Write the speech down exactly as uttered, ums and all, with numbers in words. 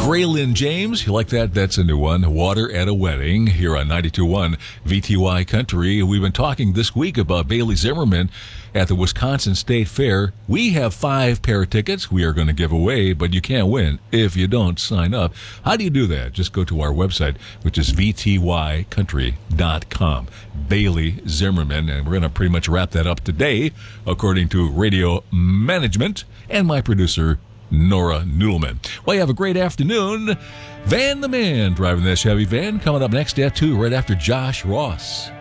Braylon James, you like that? That's a new one. Water at a Wedding here on ninety-two point one V T Y Country. We've been talking this week about Bailey Zimmerman at the Wisconsin State Fair. We have five pair of tickets we are going to give away, but you can't win if you don't sign up. How do you do that? Just go to our website, which is v t y country dot com. Bailey Zimmerman, and we're going to pretty much wrap that up today, according to radio management and my producer, Nora Noodleman. Well, you have a great afternoon. Van the Man driving that Chevy van, coming up next at two, right after Josh Ross.